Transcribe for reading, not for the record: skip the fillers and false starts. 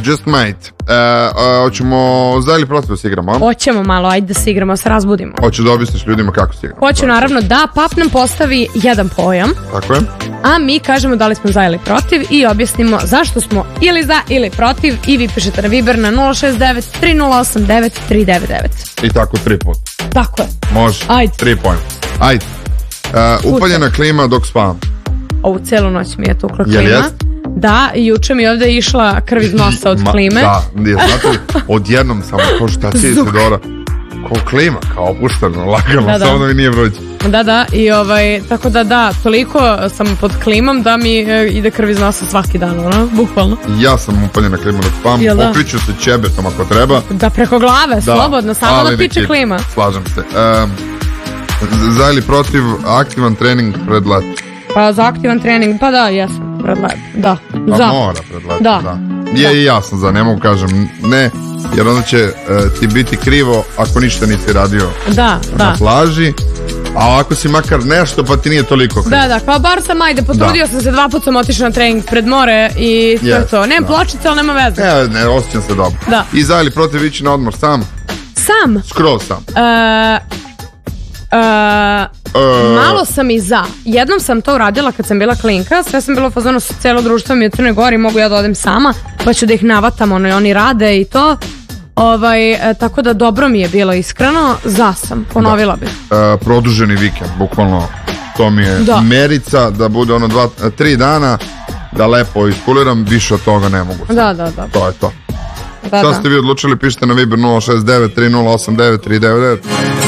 just might. Hoćemo za ili protiv da se igramo? Hoćemo malo, ajde da se igramo, da se razbudimo. Hoće da objasniš ljudima kako se igramo? Hoću naravno da PAP nam postavi jedan pojam. Tako je. A mi kažemo da li smo za ili protiv i objasnimo zašto smo ili za ili protiv i vi pišete na Viber na 069 308 9399. I tako 3 puta. Tako je. Može. Ajde. 3 pojma. Ajde. Upaljena klima dok spavam. Ovu celu noć mi je tukla klima. Jel jest? Da, i juče mi ovde je išla krv iz nosa od klime. Da, znate li, odjednom samo kao šta ti se Dora, kao klima, kao opušteno, lagano, samo da mi nije vruće. Da, i tako da, toliko sam pod klimom da mi ide krv iz nosa svaki dan, ono, bukvalno. Ja sam upaljena klima dok spavam, pokriću se ćebetom ako treba. Da, preko glave, slobodno, samo da piče klima. Slažem se. Za ili protiv aktivan trening pred let? Pa za aktivan trening, pa da, jesam, pred let, da. Pa za. mora pred let, da. I ja sam za, ne mogu kažem ne, jer onda će ti biti krivo ako ništa nisi radio na plaži, a ovako si makar nešto pa ti nije toliko krivo. Da, kao bar sam, ajde, potrudio sam se, 2 puta sam otišao na trening pred more i to je to. Nemam pločice, ali nema veze. Ne, osjećam se dobro. Da. I za ili protiv ići na odmor sam? Sam? Skroz sam. Malo sam i za. Jednom sam to uradila kad sam bila klinka. Sve sam bila u fazonu, celo društvo mi je u Crnoj Gori, mogu ja da odem sama, pa ću da ih navatam, oni rade i to. Tako da dobro mi je bilo, iskreno. Za sam, ponovila bih. Produženi vikend, bukvalno to mi je merica, da bude 3 dana, da lepo iskuliram, više od toga ne mogu. Da. To je to. Šta ste vi odlučili, pišite na Viber 069 3089 399.